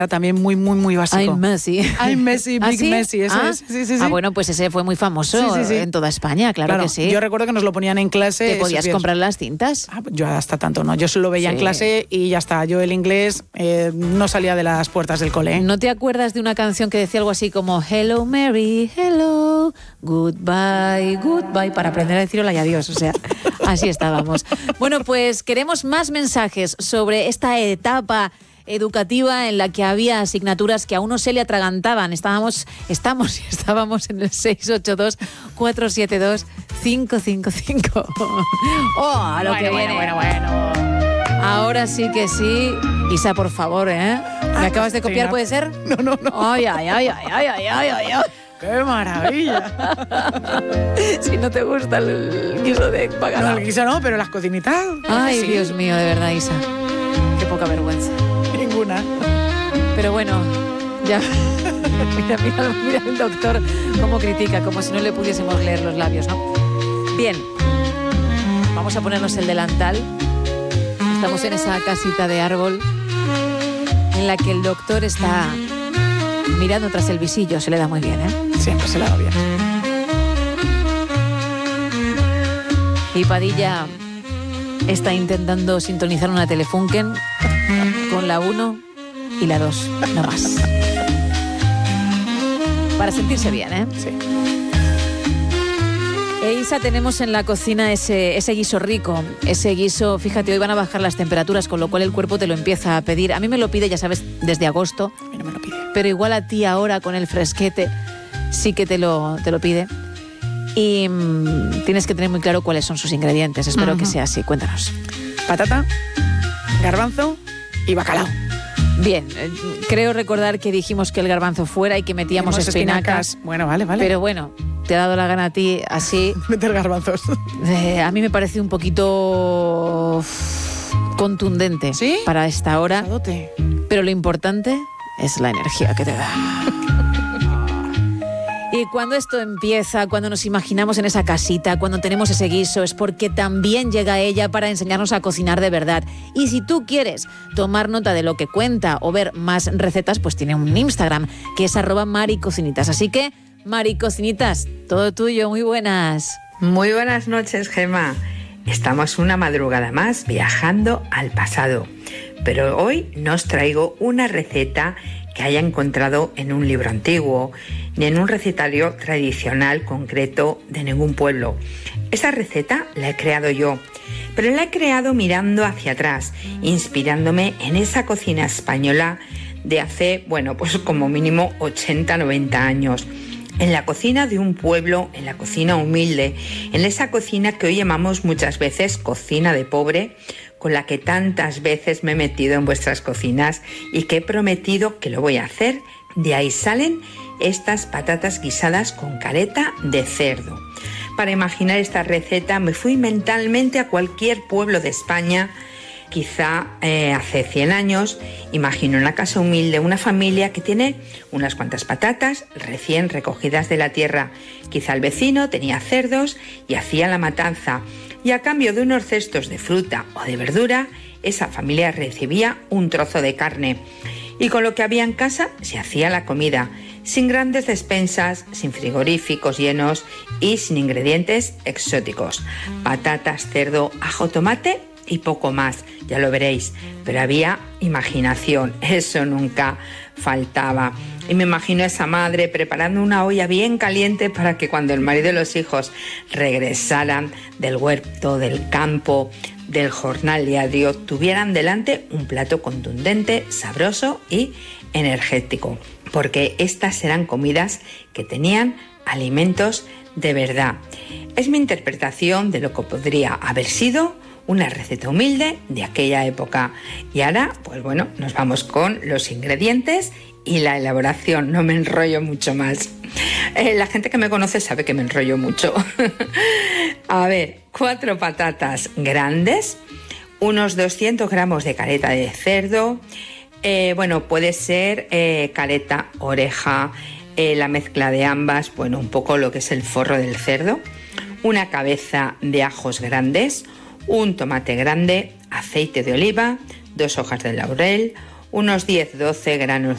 También muy, muy, muy básico. I'm Messi. I'm Messi, Big ¿Sí? Messi, eso es. Sí. Bueno, pues ese fue muy famoso en toda España, claro que sí. Yo recuerdo que nos lo ponían en clase. ¿Te podías comprar las cintas? Yo hasta tanto no. Yo solo veía en clase y ya está. Yo el inglés no salía de las puertas del cole. ¿No te acuerdas de una canción que decía algo así como Hello Mary, hello, goodbye, goodbye, para aprender a decir hola y adiós? O sea, así estábamos. Bueno, pues queremos más mensajes sobre esta etapa educativa en la que había asignaturas que a uno se le atragantaban. Estábamos en el 682-472-555. ¡Oh, a lo que viene! Bueno. Ahora sí que sí. Isa, por favor, ¿eh? ¿Me acabas de copiar, puede ser? No. ¡Ay! ¡Qué maravilla! Si no te gusta el guiso de bacalao. No, el guiso no, pero las cocinitas. Ay, sí. Dios mío, de verdad, Isa. Qué poca vergüenza. Ninguna. Pero bueno, ya. Mira el doctor cómo critica, como si no le pudiésemos leer los labios, ¿no? Bien, vamos a ponernos el delantal. Estamos en esa casita de árbol en la que el doctor está mirando tras el visillo. Se le da muy bien, ¿eh? Siempre se le da bien. Y Padilla está intentando sintonizar una Telefunken con la 1 y la 2, no más. Para sentirse bien, ¿eh? Sí. Isa, tenemos en la cocina ese guiso rico, ese guiso, fíjate, hoy van a bajar las temperaturas, con lo cual el cuerpo te lo empieza a pedir. A mí me lo pide, ya sabes, desde agosto. A mí no me lo pide. Pero igual a ti ahora, con el fresquete, sí que te lo pide. Y tienes que tener muy claro cuáles son sus ingredientes. Espero que sea así. Cuéntanos. Patata, garbanzo y bacalao. Bien, creo recordar que dijimos que el garbanzo fuera y que metíamos espinacas. Bueno, vale. Pero bueno, te ha dado la gana a ti así. Meter garbanzos. A mí me parece un poquito contundente. ¿Sí? Para esta hora. Sadote. Pero lo importante es la energía que te da. Y cuando esto empieza, cuando nos imaginamos en esa casita, cuando tenemos ese guiso, es porque también llega ella para enseñarnos a cocinar de verdad. Y si tú quieres tomar nota de lo que cuenta o ver más recetas, pues tiene un Instagram, que es @maricocinitas. Así que, Maricocinitas, todo tuyo, muy buenas. Muy buenas noches, Gemma. Estamos una madrugada más viajando al pasado. Pero hoy nos traigo una receta que haya encontrado en un libro antiguo, ni en un recetario tradicional concreto de ningún pueblo. Esta receta la he creado yo, pero la he creado mirando hacia atrás, inspirándome en esa cocina española de hace, pues como mínimo 80-90 años. En la cocina de un pueblo, en la cocina humilde, en esa cocina que hoy llamamos muchas veces cocina de pobre, con la que tantas veces me he metido en vuestras cocinas y que he prometido que lo voy a hacer. De ahí salen estas patatas guisadas con caleta de cerdo. Para imaginar esta receta me fui mentalmente a cualquier pueblo de España. Quizá hace 100 años, imagino una casa humilde, una familia que tiene unas cuantas patatas recién recogidas de la tierra. Quizá el vecino tenía cerdos y hacía la matanza. Y a cambio de unos cestos de fruta o de verdura, esa familia recibía un trozo de carne. Y con lo que había en casa se hacía la comida, sin grandes despensas, sin frigoríficos llenos y sin ingredientes exóticos. Patatas, cerdo, ajo, tomate y poco más, ya lo veréis. Pero había imaginación, eso nunca faltaba. Y me imagino a esa madre preparando una olla bien caliente para que cuando el marido y los hijos regresaran del huerto, del campo, del jornal diario, tuvieran delante un plato contundente, sabroso y energético. Porque estas eran comidas que tenían alimentos de verdad. Es mi interpretación de lo que podría haber sido una receta humilde de aquella época. Y ahora, nos vamos con los ingredientes y la elaboración. No me enrollo mucho más. La gente que me conoce sabe que me enrollo mucho. A ver, 4 patatas grandes, unos 200 gramos de caleta de cerdo. Puede ser caleta, oreja, la mezcla de ambas, un poco lo que es el forro del cerdo. Una cabeza de ajos grandes, un tomate grande, aceite de oliva, 2 hojas de laurel, unos 10-12 granos